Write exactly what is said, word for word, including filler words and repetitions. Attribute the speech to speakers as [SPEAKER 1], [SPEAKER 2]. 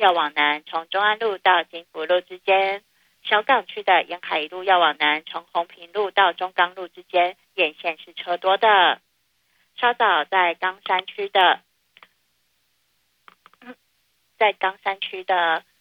[SPEAKER 1] 要往南，从中安路到金福路之间；小港区的沿海一路要往南，从红坪路到中港路之间，沿线是车多的。稍早在冈山区的，在冈山区的